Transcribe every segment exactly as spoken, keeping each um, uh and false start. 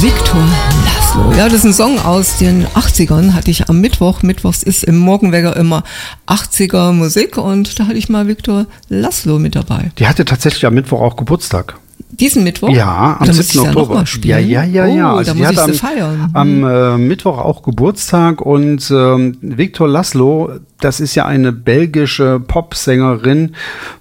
Victor Laszlo. Ja, das ist ein Song aus den achtzigern, hatte ich am Mittwoch. Mittwochs ist im Morgenwecker immer achtziger Musik und da hatte ich mal Victor Laszlo mit dabei. Die hatte tatsächlich am Mittwoch auch Geburtstag. Diesen Mittwoch? Ja, am siebten Oktober. Ja, ja, ja, ja. Oh, also da die muss hat ich am, sie feiern. am äh, Mittwoch auch Geburtstag und ähm, Victor Laszlo, das ist ja eine belgische Popsängerin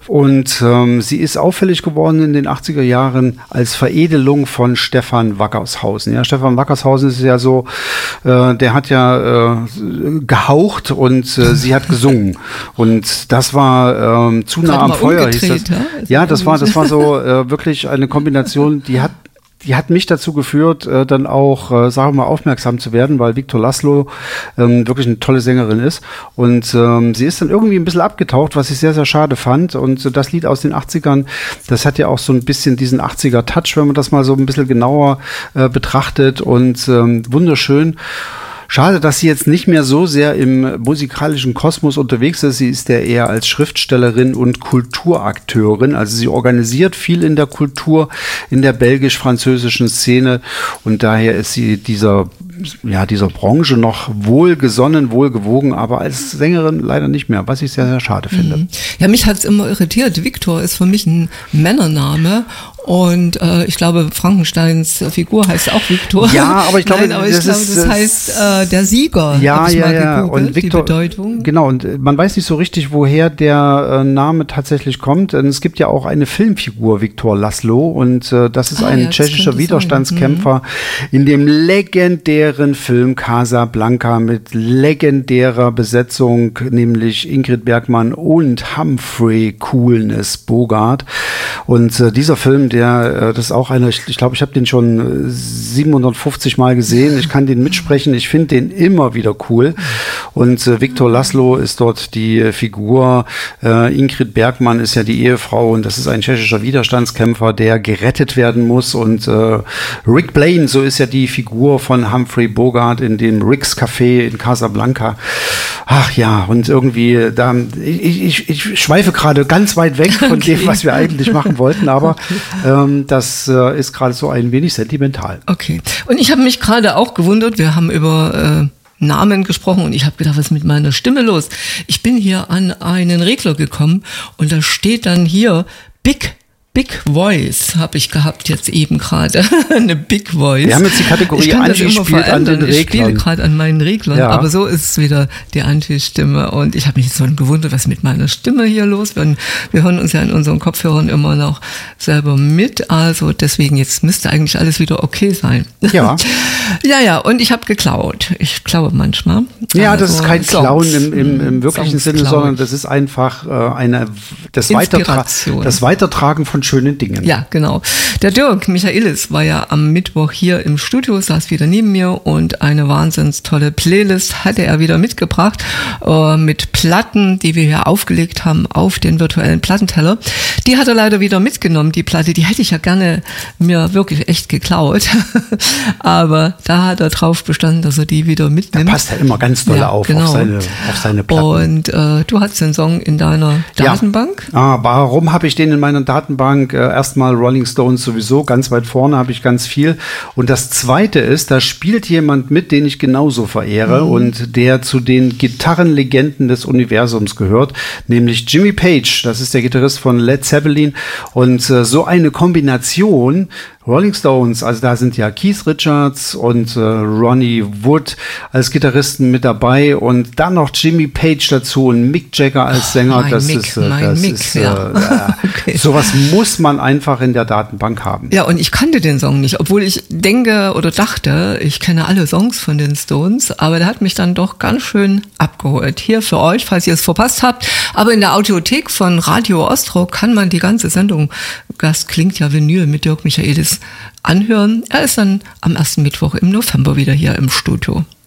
und ähm, sie ist auffällig geworden in den achtziger Jahren als Veredelung von Stefan Wackershausen. Ja, Stefan Wackershausen ist ja so, äh, der hat ja äh, gehaucht und äh, sie hat gesungen und das war ähm, zu nah am Feuer. Hieß das. Ja, ja, das war, das war so äh, wirklich eine Kombination, die hat Die hat mich dazu geführt, äh, dann auch, äh, sagen wir mal, aufmerksam zu werden, weil Victor Laszlo ähm, wirklich eine tolle Sängerin ist. Und ähm, sie ist dann irgendwie ein bisschen abgetaucht, was ich sehr, sehr schade fand. Und äh, das Lied aus den achtzigern, das hat ja auch so ein bisschen diesen achtziger-Touch, wenn man das mal so ein bisschen genauer äh, betrachtet. Und ähm, wunderschön. Schade, dass sie jetzt nicht mehr so sehr im musikalischen Kosmos unterwegs ist. Sie ist ja eher als Schriftstellerin und Kulturakteurin. Also sie organisiert viel in der Kultur, in der belgisch-französischen Szene. Und daher ist sie dieser, ja, dieser Branche noch wohlgesonnen, wohlgewogen, aber als Sängerin leider nicht mehr, was ich sehr, sehr schade finde. Ja, mich hat's immer irritiert. Victor ist für mich ein Männername. Und äh, ich glaube, Frankensteins Figur heißt auch Victor. Ja, aber ich glaube, Nein, aber ich das, glaube, ist, das heißt äh, der Sieger. Ja, ich ja, mal ja. gegoogelt, Und Victor, die Bedeutung. Genau, und man weiß nicht so richtig, woher der äh, Name tatsächlich kommt. Und es gibt ja auch eine Filmfigur, Victor Laszlo, und äh, das ist ah, ein ja, tschechischer Widerstandskämpfer mhm. in dem legendären Film Casablanca mit legendärer Besetzung, nämlich Ingrid Bergman und Humphrey Coolness Bogart. Und äh, dieser Film, der, das ist auch einer, ich, ich glaube, ich habe den schon siebenhundertfünfzig Mal gesehen. Ich kann den mitsprechen. Ich finde den immer wieder cool. Und äh, Victor Laszlo ist dort die Figur. Äh, Ingrid Bergman ist ja die Ehefrau und das ist ein tschechischer Widerstandskämpfer, der gerettet werden muss. Und äh, Rick Blaine, so ist ja die Figur von Humphrey Bogart in dem Rick's Café in Casablanca. Ach ja, und irgendwie, da, ich, ich, ich schweife gerade ganz weit weg von okay. dem, was wir eigentlich machen wollten, aber ähm, das äh, ist gerade so ein wenig sentimental. Okay. Und ich habe mich gerade auch gewundert, wir haben über äh, Namen gesprochen und ich habe gedacht, was ist mit meiner Stimme los? Ich bin hier an einen Regler gekommen und da steht dann hier Big Big Voice habe ich gehabt jetzt eben gerade, eine Big Voice. Wir haben jetzt die Kategorie angespielt an den Reglern. Ich spiele gerade an meinen Reglern, ja. aber so ist es wieder die Anti-Stimme und ich habe mich jetzt so gewundert, was mit meiner Stimme hier los wird. Wir hören uns ja in unseren Kopfhörern immer noch selber mit, also deswegen jetzt müsste eigentlich alles wieder okay sein. Ja. ja, ja, und ich habe geklaut. Ich klaue manchmal. Ja, das ist kein Klauen im, im, im wirklichen Songs Sinne, klauen. Sondern das ist einfach äh, eine das, Weitertra- das Weitertragen von schönen Dingen. Ja, genau. Der Dirk Michaelis war ja am Mittwoch hier im Studio, saß wieder neben mir und eine wahnsinns tolle Playlist hatte er wieder mitgebracht äh, mit Platten, die wir hier aufgelegt haben auf den virtuellen Plattenteller. Die hat er leider wieder mitgenommen, die Platte, die hätte ich ja gerne mir wirklich echt geklaut. Aber da hat er drauf bestanden, dass er die wieder mitnimmt. Da passt er immer ganz doll ja, auf, genau. auf, seine, auf seine Platten. Und äh, du hast den Song in deiner Datenbank? Ja. Ah, warum habe ich den in meiner Datenbank? Äh, erstmal Rolling Stones sowieso, ganz weit vorne habe ich ganz viel. Und das Zweite ist, da spielt jemand mit, den ich genauso verehre mhm. und der zu den Gitarrenlegenden des Universums gehört, nämlich Jimmy Page. Das ist der Gitarrist von Led Zeppelin. Und äh, so eine Kombination Rolling Stones, also da sind ja Keith Richards und äh, Ronnie Wood als Gitarristen mit dabei und dann noch Jimmy Page dazu und Mick Jagger als Sänger. Oh, das Mick, ist, äh, das Mick, ist ja. äh, okay. Sowas muss man einfach in der Datenbank haben. Ja, und ich kannte den Song nicht, obwohl ich denke oder dachte, ich kenne alle Songs von den Stones, aber der hat mich dann doch ganz schön abgeholt. Hier für euch, falls ihr es verpasst habt, aber in der Audiothek von Radio Ostrock kann man die ganze Sendung, das klingt ja Vinyl mit Dirk Michaelis, anhören. Er ist dann am ersten Mittwoch im November wieder hier im Studio.